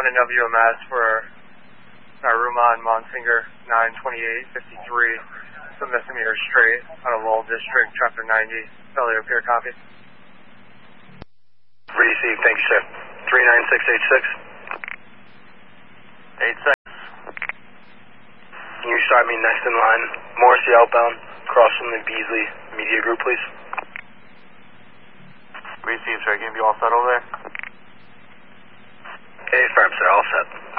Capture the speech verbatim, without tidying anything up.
in W M S for Naruman Monsinger, nine twenty-eight fifty-three, some misdemeanor straight out of Lowell District, Chapter ninety, failure to appear, copy. Received, thank you, sir. three nine six eight six. eight six. Can you start me next in line? Morrissey outbound, across from the Beasley Media Group, please. Received, sir. Can you be all set over there? Okay, firm, sir. All set.